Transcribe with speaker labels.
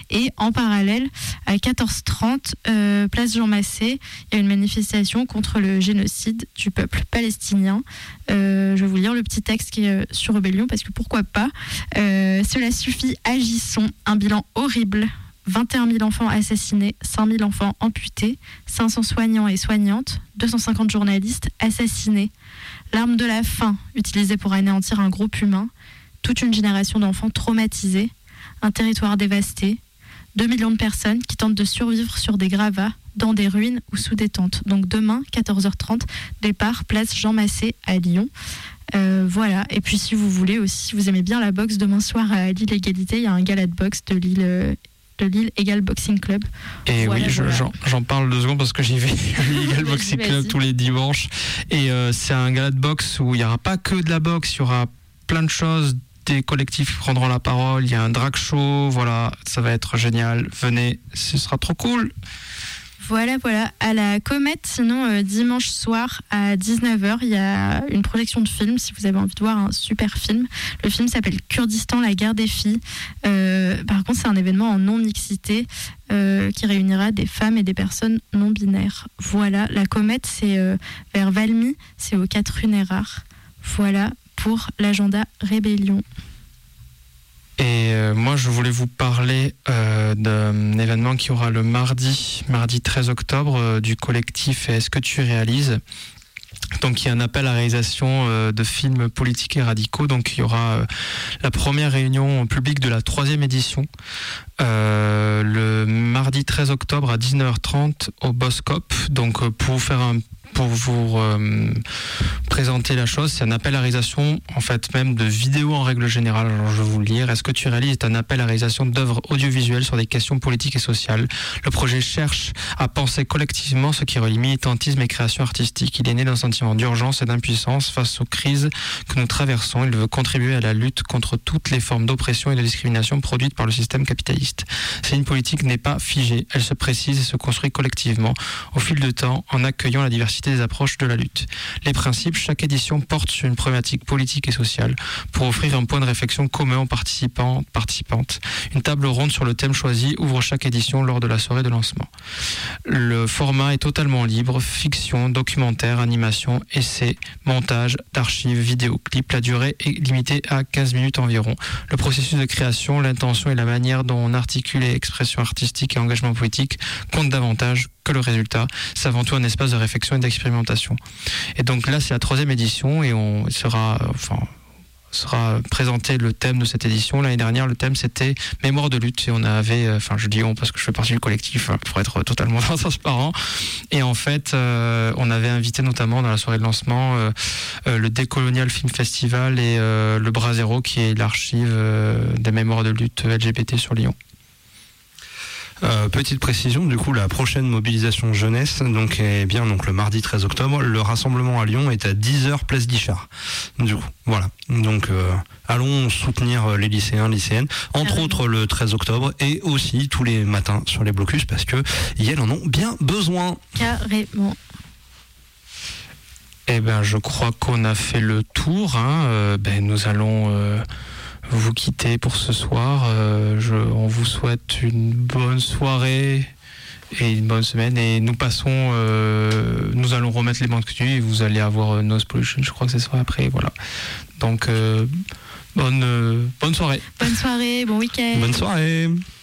Speaker 1: Et en parallèle, à 14h30, place Jean Massé, il y a une manifestation contre le génocide du peuple palestinien. Je vais vous lire le petit texte qui est sur Rebellion, parce que pourquoi pas. Cela suffit, agissons. Un bilan horrible. 21 000 enfants assassinés, 5 000 enfants amputés, 500 soignants et soignantes, 250 journalistes assassinés. L'arme de la faim utilisée pour anéantir un groupe humain, toute une génération d'enfants traumatisés, un territoire dévasté, 2 millions de personnes qui tentent de survivre sur des gravats, dans des ruines ou sous des tentes. Donc demain, 14h30, départ, place Jean Massé à Lyon. Voilà, et puis si vous voulez aussi, si vous aimez bien la boxe, demain soir à Lille Égalité, il y a un gala de boxe de Lille Egal Boxing Club.
Speaker 2: Et
Speaker 1: voilà,
Speaker 2: oui, j'en parle 2 secondes parce que j'y vais à l'Egal Boxing Club
Speaker 1: vas-y.
Speaker 2: tous les dimanches. Et c'est un gala de boxe où il n'y aura pas que de la boxe, il y aura plein de choses. Des collectifs prendront la parole, il y a un drag show, voilà, ça va être génial. Venez, ce sera trop cool.
Speaker 1: Voilà, à la Comète, sinon dimanche soir à 19h, il y a une projection de film, si vous avez envie de voir un super film. Le film s'appelle Kurdistan, la guerre des filles. Par contre, c'est un événement en non-mixité qui réunira des femmes et des personnes non-binaires. Voilà, la Comète, c'est vers Valmy, c'est aux 4 rue Nérard. Voilà pour l'agenda Rébellion.
Speaker 2: Et moi, je voulais vous parler d'un événement qui aura le mardi 13 octobre du collectif Est-ce que tu réalises ? Donc il y a un appel à réalisation de films politiques et radicaux. Donc il y aura la première réunion publique de la 3e édition le mardi 13 octobre à 19h30 au Boscop. Donc pour vous présenter la chose, c'est un appel à réalisation, en fait même de vidéos en règle générale. Alors je vais vous le lire. Est-ce que tu réalises est un appel à réalisation d'œuvres audiovisuelles sur des questions politiques et sociales. Le projet cherche à penser collectivement ce qui relie militantisme et création artistique. Il est né d'un sentiment d'urgence et d'impuissance face aux crises que nous traversons. Il veut contribuer à la lutte contre toutes les formes d'oppression et de discrimination produites par le système capitaliste. Cette ligne politique n'est pas figée, elle se précise et se construit collectivement au fil du temps en accueillant la diversité des approches de la lutte. Les principes, chaque édition porte sur une problématique politique et sociale pour offrir un point de réflexion commun aux participantes. Une table ronde sur le thème choisi ouvre chaque édition lors de la soirée de lancement. Le format est totalement libre, fiction, documentaire, animation, essai, montage, d'archives, vidéoclips. La durée est limitée à 15 minutes environ. Le processus de création, l'intention et la manière dont on articule expression artistique et engagement politique comptent davantage que le résultat. C'est avant tout un espace de réflexion et d'expérimentation. Et donc là, c'est la 3e édition et on sera présenté le thème de cette édition. L'année dernière, le thème c'était mémoire de lutte et on avait, je dis on parce que je fais partie du collectif pour être totalement transparent. Et en fait, on avait invité notamment dans la soirée de lancement le Décolonial Film Festival et le Bras Zéro qui est l'archive des mémoires de lutte LGBT sur Lyon.
Speaker 3: Petite précision, du coup, la prochaine mobilisation jeunesse, est bien le mardi 13 octobre. Le rassemblement à Lyon est à 10h place Guichard. Du coup, voilà. Donc, allons soutenir les lycéens, lycéennes, entre autres le 13 octobre et aussi tous les matins sur les blocus parce que elles en ont bien besoin.
Speaker 1: Carrément.
Speaker 2: Eh ben, je crois qu'on a fait le tour. Nous allons vous quitter pour ce soir. On vous souhaite une bonne soirée et une bonne semaine. Et nous allons remettre les bandes continues et vous allez avoir Noise Pollution, je crois que c'est ça après. Voilà. Donc, bonne soirée.
Speaker 1: Bonne soirée, bon week-end.
Speaker 3: Bonne soirée.